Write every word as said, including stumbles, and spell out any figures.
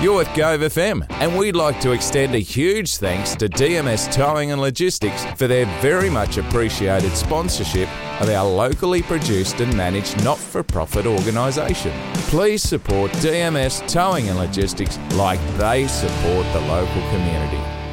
You're with Gove F M, and we'd like to extend a huge thanks to D M S Towing and Logistics for their very much appreciated sponsorship of our locally produced and managed not-for-profit organisation. Please support D M S Towing and Logistics like they support the local community.